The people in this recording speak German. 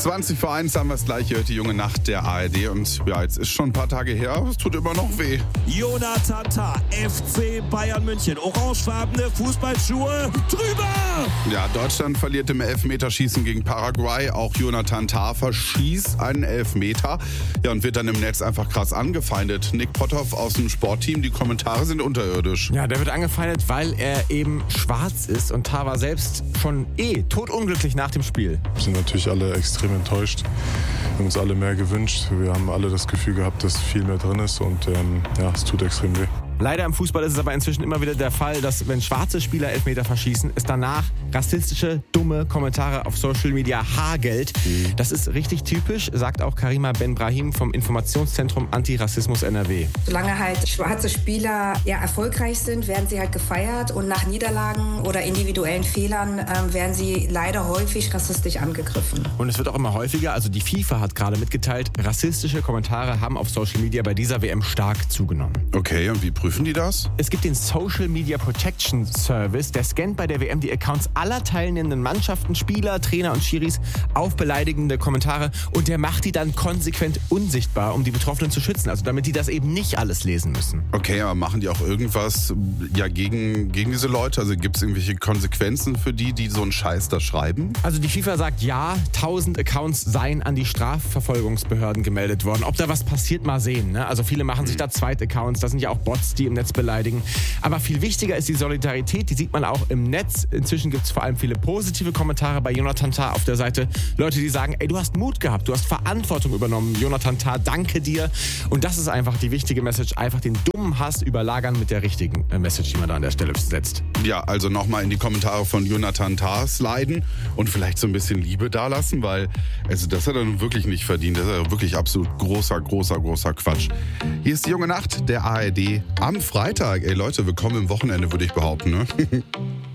20 vor 1 haben wir es gleich, hört die junge Nacht der ARD. Und ja, jetzt ist schon ein paar Tage her, aber es tut immer noch weh. Jonathan Tah, FC Bayern München, orangefarbene Fußballschuhe, drüber! Ja, Deutschland verliert im Elfmeterschießen gegen Paraguay. Auch Jonathan Tah verschießt einen Elfmeter. Ja, und wird dann im Netz einfach krass angefeindet. Nick Potthoff aus dem Sportteam, die Kommentare sind unterirdisch. Ja, der wird angefeindet, weil er eben schwarz ist. Und Tah war selbst schon totunglücklich nach dem Spiel. Wir sind natürlich alle extrem enttäuscht. Wir haben uns alle mehr gewünscht. Wir haben alle das Gefühl gehabt, dass viel mehr drin ist und es tut extrem weh. Leider im Fußball ist es aber inzwischen immer wieder der Fall, dass wenn schwarze Spieler Elfmeter verschießen, es danach rassistische, dumme Kommentare auf Social Media hagelt. Das ist richtig typisch, sagt auch Karima Ben-Brahim vom Informationszentrum Antirassismus NRW. Solange halt schwarze Spieler erfolgreich sind, werden sie halt gefeiert und nach Niederlagen oder individuellen Fehlern werden sie leider häufig rassistisch angegriffen. Und es wird auch immer häufiger, also die FIFA hat gerade mitgeteilt, rassistische Kommentare haben auf Social Media bei dieser WM stark zugenommen. Okay, und wie prüfen die das? Es gibt den Social Media Protection Service, der scannt bei der WM die Accounts aller teilnehmenden Mannschaften, Spieler, Trainer und Schiris auf beleidigende Kommentare und der macht die dann konsequent unsichtbar, um die Betroffenen zu schützen, also damit die das eben nicht alles lesen müssen. Okay, aber machen die auch irgendwas gegen diese Leute? Also gibt es irgendwelche Konsequenzen für die so einen Scheiß da schreiben? Also die FIFA sagt ja, 1000 Accounts seien an die Strafverfolgungsbehörden gemeldet worden. Ob da was passiert, mal sehen. Ne? Also viele machen sich da Zweitaccounts, da sind ja auch Bots, die im Netz beleidigen. Aber viel wichtiger ist die Solidarität, die sieht man auch im Netz. Inzwischen gibt es vor allem viele positive Kommentare bei Jonathan Tah auf der Seite. Leute, die sagen, ey, du hast Mut gehabt, du hast Verantwortung übernommen. Jonathan Tah, danke dir. Und das ist einfach die wichtige Message, einfach den dummen Hass überlagern mit der richtigen Message, die man da an der Stelle setzt. Ja, also nochmal in die Kommentare von Jonathan Tah sliden und vielleicht so ein bisschen Liebe dalassen, weil also das hat er nun wirklich nicht verdient. Das ist ja wirklich absolut großer Quatsch. Hier ist die junge Nacht der ARD am Freitag. Ey Leute, willkommen im Wochenende, würde ich behaupten, ne?